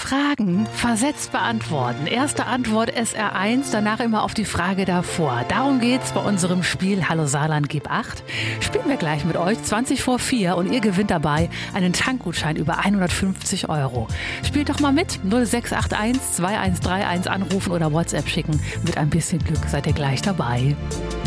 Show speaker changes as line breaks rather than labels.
Fragen versetzt beantworten. Erste Antwort SR1, danach immer auf die Frage davor. Darum geht's bei unserem Spiel Hallo Saarland, gib 8. Spielen wir gleich mit euch 20 vor 4 und ihr gewinnt dabei einen Tankgutschein über 150 €. Spielt doch mal mit. 0681 2131 anrufen oder WhatsApp schicken. Mit ein bisschen Glück seid ihr gleich dabei.